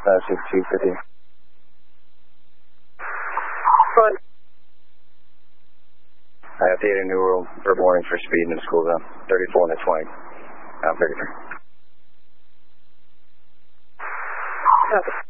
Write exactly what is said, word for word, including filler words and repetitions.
Uh, sixty-two fifty. Front. I have data New World, verbal warning for speed in the school zone. thirty-four and a twenty. Uh, thirty-three. Copy.